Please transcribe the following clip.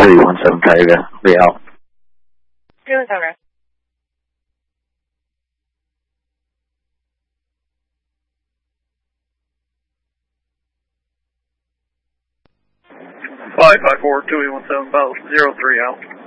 217 Tioga, be out. 217. 554 217 about 03 out.